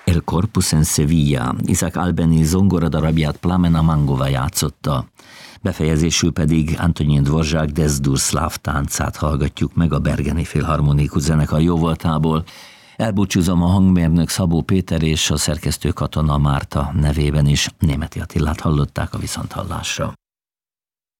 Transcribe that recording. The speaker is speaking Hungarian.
El Corpus en Sevilla, Isaac Albeni zongoradarabját Plamena Mangova játszotta. Befejezésül pedig Antonin Dvořák Desdur szláv táncát hallgatjuk meg a Bergeni Filharmonikus Zenekar jóvoltából. Elbúcsúzom a hangmérnök Szabó Péter és a szerkesztő Katona Márta nevében is. Németi Attilát hallották, a viszonthallásra.